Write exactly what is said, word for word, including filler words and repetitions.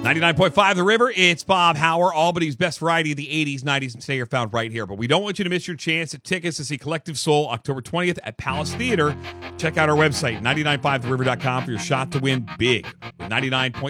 ninety-nine point five The River, it's Bob Hauer. Albany's best variety of the eighties, nineties, and today are found right here. But we don't want you to miss your chance at tickets to see Collective Soul October twentieth at Palace Theater. Check out our website, nine nine five the river dot com, for your shot to win big. ninety-nine point